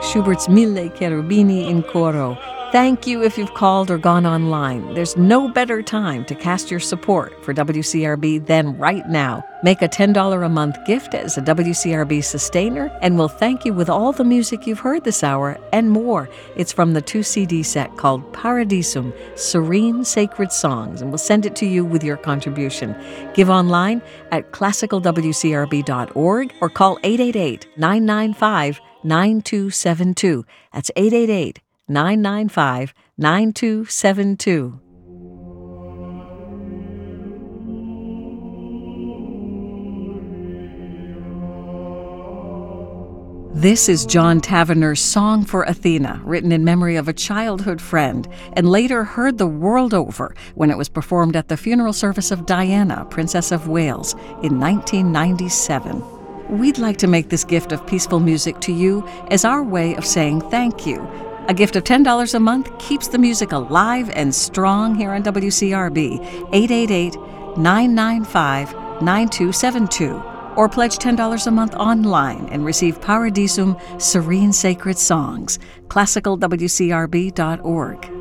Schubert's Mille Cherubini in Coro. Thank you if you've called or gone online. There's no better time to cast your support for WCRB than right now. Make a $10 a month gift as a WCRB sustainer, and we'll thank you with all the music you've heard this hour and more. It's from the 2-CD set called Paradisum, Serene Sacred Songs, and we'll send it to you with your contribution. Give online at classicalwcrb.org or call 888-995-9272. That's 888-995-9272. This is John Tavener's Song for Athena, written in memory of a childhood friend, and later heard the world over when it was performed at the funeral service of Diana, Princess of Wales, in 1997. We'd like to make this gift of peaceful music to you as our way of saying thank you. A gift of $10 a month keeps the music alive and strong here on WCRB, 888-995-9272. Or pledge $10 a month online and receive Paradisum Serene Sacred Songs, classicalwcrb.org.